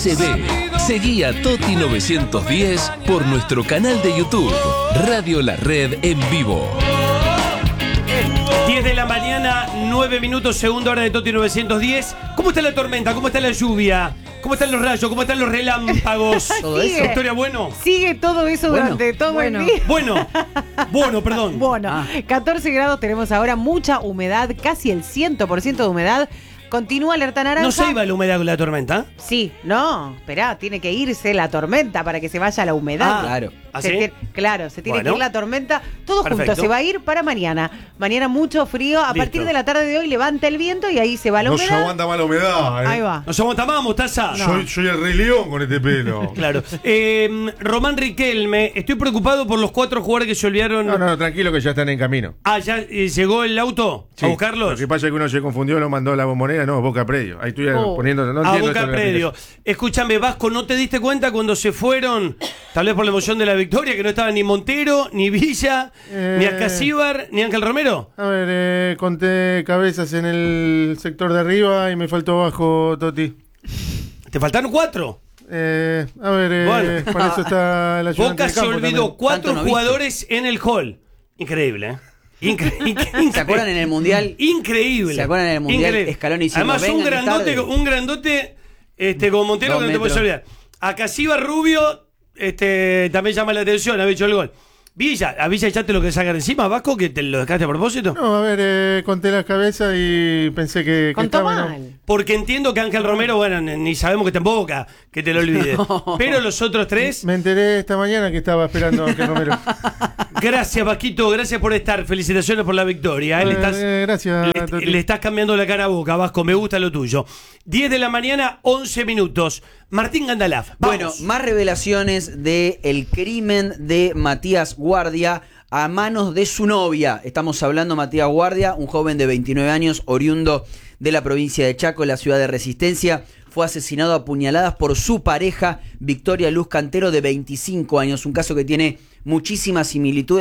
Se ve. Seguí a Toti 910 por nuestro canal de YouTube, Radio La Red en vivo. 10 de la mañana, 9 minutos, segunda hora de Toti 910. ¿Cómo está la tormenta? ¿Cómo está la lluvia? ¿Cómo están los rayos? ¿Cómo están los relámpagos? ¿Todo eso? ¿Historia bueno? Sigue todo eso durante todo el día. Bueno, perdón. Bueno, 14 grados tenemos ahora, mucha humedad, casi el 100% de humedad. Continúa alerta naranja. ¿No se iba la humedad con la tormenta? Sí, no, esperá, tiene que irse la tormenta para que se vaya la humedad. Claro. ¿Ah, sí? Se tiene que ir la tormenta. Todo Perfecto. junto, se va a ir para mañana. Mañana mucho frío. A Listo. partir de la tarde de hoy levanta el viento y ahí se va la No humedad. se aguanta más la humedad. Ahí va. ¿No se aguanta más, mostaza? No. Soy el Rey León con este pelo. Claro. Román Riquelme, estoy preocupado por los 4 jugadores que se olvidaron. No, tranquilo que ya están en camino. Ah, ¿ya llegó el auto Sí. a buscarlos? Lo que pasa es que uno se confundió, lo mandó a la Bombonera, no, Boca Predio. Ahí estoy poniendo. No A entiendo Boca esto de la Predio. aplicación. Escúchame, Vasco, ¿no te diste cuenta cuando se fueron, tal vez por la emoción de la victoria, que no estaban ni Montero, ni Villa, ni Ascasíbar, ni Ángel Romero? A ver, conté cabezas en el sector de arriba y me faltó abajo, Toti. ¿Te faltaron 4? Bueno. Con eso está la ayudante Boca de se campo olvidó también. 4 Tanto no jugadores en el hall. Increíble, ¿eh? ¿Se acuerdan en el Mundial? Increíble. ¿Se acuerdan en el Mundial? Increíble. Scaloni diciendo, Además, un "Vengan grandote, tarde". un grandote con Montero 2 que no te puedes metros. olvidar. Acasiba Rubio también llama la atención, había hecho el gol. Villa, ¿a Villa echaste lo que sacan encima, Vasco, que te lo dejaste a propósito? No, a ver, conté las cabezas y pensé que Contó estaba, ¿no? mal. Porque entiendo que Ángel Romero, bueno, ni sabemos que está en Boca, que te lo olvides. Pero los otros 3, Me enteré esta mañana que estaba esperando a Ángel Romero. gracias, Vasquito, gracias por estar. Felicitaciones por la victoria. Gracias, Toti. Le estás cambiando la cara a Boca, Vasco, me gusta lo tuyo. 10 de la mañana, 11 minutos. Martín Gandalaf, vamos. Bueno, más revelaciones del crimen de Matías Guardia a manos de su novia. Estamos hablando Matías Guardia, un joven de 29 años, oriundo de la provincia de Chaco, en la ciudad de Resistencia. Fue asesinado a puñaladas por su pareja, Victoria Luz Cantero, de 25 años. Un caso que tiene muchísimas similitudes